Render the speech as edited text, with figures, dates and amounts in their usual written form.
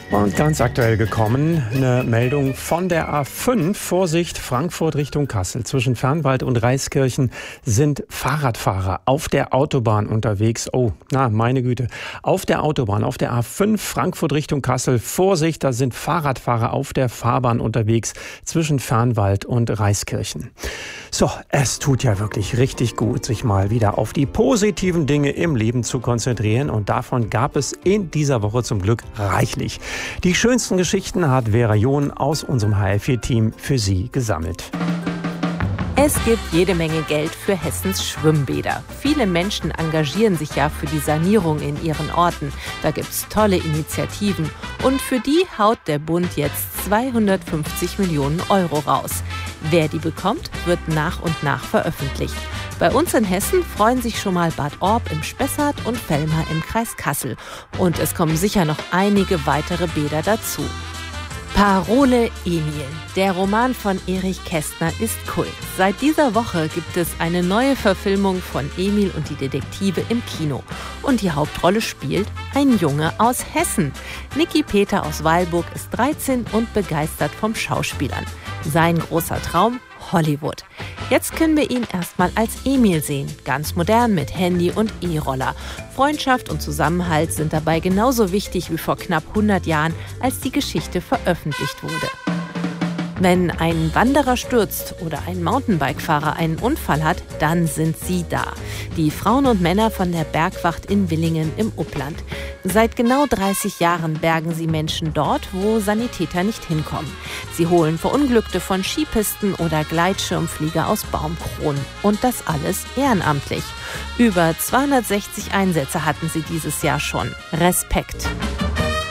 Und ganz aktuell gekommen, eine Meldung von der A5. Vorsicht, Frankfurt Richtung Kassel. Zwischen Fernwald und Reiskirchen sind Fahrradfahrer auf der Autobahn unterwegs. Oh, na, meine Güte. Auf der Autobahn, auf der A5, Frankfurt Richtung Kassel. Vorsicht, da sind Fahrradfahrer auf der Fahrbahn unterwegs zwischen Fernwald und Reiskirchen. So, es tut ja wirklich richtig gut, sich mal wieder auf die positiven Dinge im Leben zu konzentrieren. Und davon gab es in dieser Woche zum Glück reichlich. Die schönsten Geschichten hat Vera John aus unserem HR4-Team für Sie gesammelt. Es gibt jede Menge Geld für Hessens Schwimmbäder. Viele Menschen engagieren sich ja für die Sanierung in ihren Orten. Da gibt's tolle Initiativen. Und für die haut der Bund jetzt 250 Millionen Euro raus. Wer die bekommt, wird nach und nach veröffentlicht. Bei uns in Hessen freuen sich schon mal Bad Orb im Spessart und Velmar im Kreis Kassel. Und es kommen sicher noch einige weitere Bäder dazu. Parole Emil. Der Roman von Erich Kästner ist Kult. Seit dieser Woche gibt es eine neue Verfilmung von Emil und die Detektive im Kino. Und die Hauptrolle spielt ein Junge aus Hessen. Niki Peter aus Weilburg ist 13 und begeistert vom Schauspielern. Sein großer Traum: Hollywood. Jetzt können wir ihn erstmal als Emil sehen, ganz modern mit Handy und E-Roller. Freundschaft und Zusammenhalt sind dabei genauso wichtig wie vor knapp 100 Jahren, als die Geschichte veröffentlicht wurde. Wenn ein Wanderer stürzt oder ein Mountainbike-Fahrer einen Unfall hat, dann sind sie da. Die Frauen und Männer von der Bergwacht in Willingen im Upland. Seit genau 30 Jahren bergen sie Menschen dort, wo Sanitäter nicht hinkommen. Sie holen Verunglückte von Skipisten oder Gleitschirmflieger aus Baumkronen. Und das alles ehrenamtlich. Über 260 Einsätze hatten sie dieses Jahr schon. Respekt!